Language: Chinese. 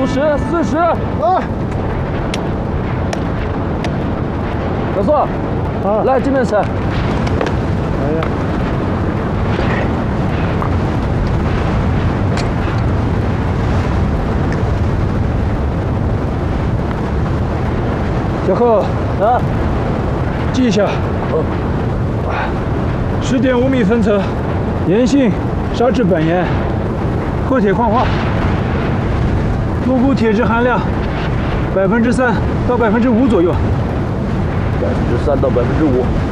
50、40。啊！小宋，啊，来这边踩。哎呀！小贺啊，记一下。哦。10.5米分层，盐性砂质本盐，厚铁矿化，陆部铁质含量3%到5%左右。 3%到5%。